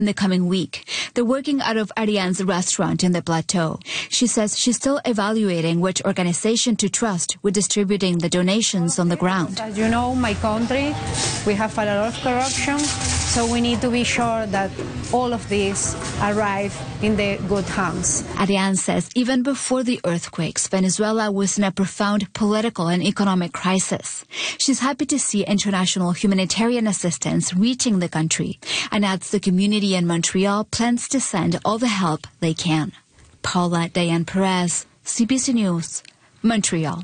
in the coming week. They're working out of Ariane's restaurant in the plateau. She says she's still evaluating which organization to trust with distributing the donations on the ground. As you know, my country, we have a lot of corruption, so we need to be sure that all of these arrive in the good hands. Ariane says even before the earthquakes, Venezuela was in a profound political and economic crisis. She's happy to see international humanitarian assistance reaching the country and adds the community in Montreal plans to send all the help they can. Paula Diane Perez, CBC News, Montreal.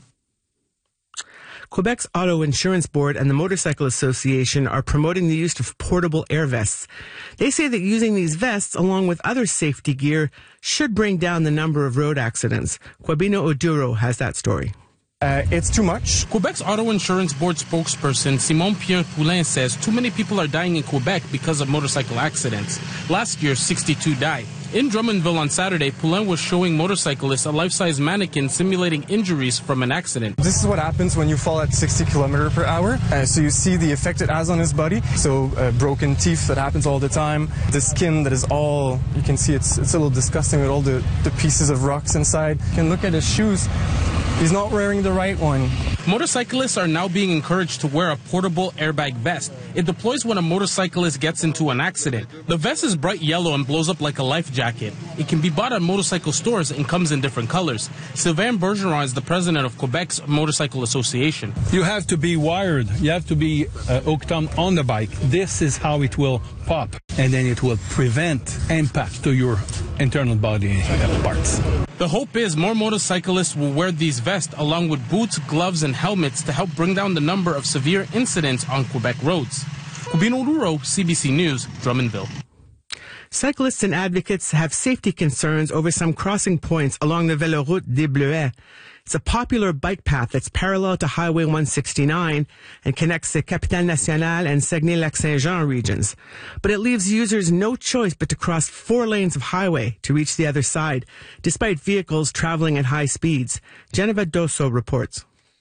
Quebec's Auto Insurance Board and the Motorcycle Association are promoting the use of portable air vests. They say that using these vests, along with other safety gear, should bring down the number of road accidents. Quabino Oduro has that story. It's too much. Quebec's Auto Insurance Board spokesperson Simon Pierre Poulin says too many people are dying in Quebec because of motorcycle accidents. Last year, 62 died. In Drummondville on Saturday, Poulin was showing motorcyclists a life-size mannequin simulating injuries from an accident. This is what happens when you fall at 60 km per hour. So you see the effect it has on his body. So broken teeth, that happens all the time. The skin that is all, you can see it's a little disgusting with all the pieces of rocks inside. You can look at his shoes. He's not wearing the right one. Motorcyclists are now being encouraged to wear a portable airbag vest. It deploys when a motorcyclist gets into an accident. The vest is bright yellow and blows up like a life jacket. It can be bought at motorcycle stores and comes in different colors. Sylvain Bergeron is the president of Quebec's Motorcycle Association. You have to be wired. You have to be hooked on the bike. This is how it will pop, and then it will prevent impact to your internal body parts. The hope is more motorcyclists will wear these vests along with boots, gloves, and helmets to help bring down the number of severe incidents on Quebec roads. Kubino Ruro, CBC News, Drummondville. Cyclists and advocates have safety concerns over some crossing points along the Veloroute des Bleuets. It's a popular bike path that's parallel to Highway 169 and connects the Capitale Nationale and Saguenay-Lac-Saint-Jean regions. But it leaves users no choice but to cross 4 lanes of highway to reach the other side, despite vehicles traveling at high speeds. Genevieve Dosso reports.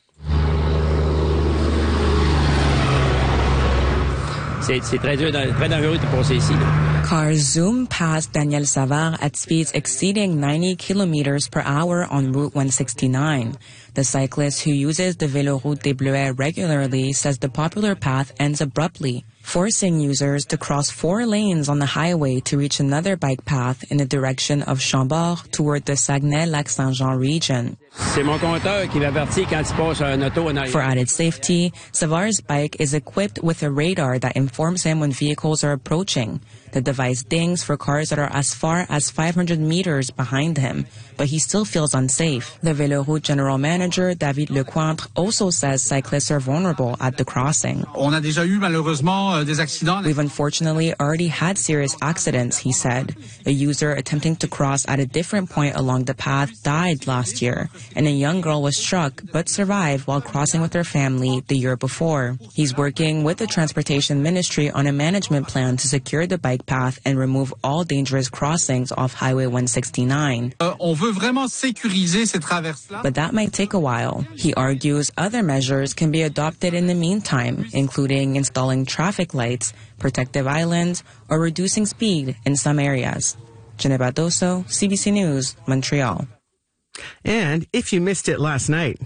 C'est très dangereux de passer ici. Cars zoom past Daniel Savard at speeds exceeding 90 kilometers per hour on Route 169. The cyclist who uses the Veloroute des Bleuets regularly says the popular path ends abruptly, forcing users to cross 4 lanes on the highway to reach another bike path in the direction of Chambord toward the Saguenay-Lac-Saint-Jean region. C'est mon compteur qui m'avertit quand il passe un auto en arrière. For added safety, Savard's bike is equipped with a radar that informs him when vehicles are approaching. The device dings for cars that are as far as 500 meters behind him, but he still feels unsafe. The Veloroute general manager, David Lecointre, also says cyclists are vulnerable at the crossing. On a déjà eu malheureusement des accidents. We've unfortunately already had serious accidents, he said. A user attempting to cross at a different point along the path died last year, and a young girl was struck but survived while crossing with her family the year before. He's working with the Transportation Ministry on a management plan to secure the bike path and remove all dangerous crossings off Highway 169. On veut vraiment sécuriser ces traverses-là. But that might take a while. He argues other measures can be adopted in the meantime, including installing traffic lights, protective islands, or reducing speed in some areas. Genevieve Dosso, CBC News, Montreal. And if you missed it last night,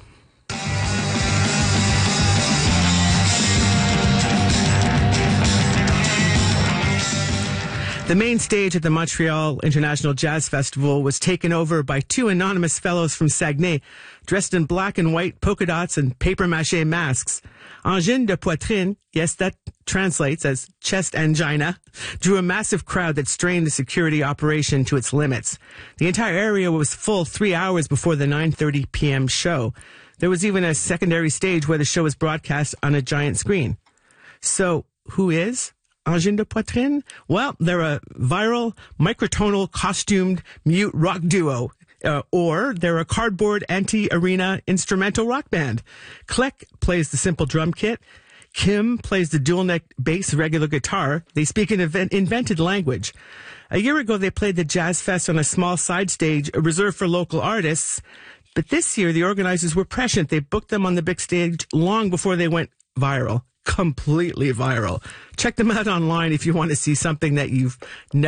the main stage at the Montreal International Jazz Festival was taken over by 2 anonymous fellows from Saguenay, dressed in black and white polka dots and papier-mâché masks. Angine de poitrine, yes, that translates as chest angina, drew a massive crowd that strained the security operation to its limits. The entire area was full 3 hours before the 9:30 p.m. show. There was even a secondary stage where the show was broadcast on a giant screen. So, who is Angine de poitrine? Well, they're a viral, microtonal, costumed mute rock duo. Or they're a cardboard anti-arena instrumental rock band. Klek plays the simple drum kit. Kim plays the dual-neck bass regular guitar. They speak an invented language. A year ago, they played the Jazz Fest on a small side stage reserved for local artists. But this year, the organizers were prescient. They booked them on the big stage long before they went viral. Completely viral. Check them out online if you want to see something that you've never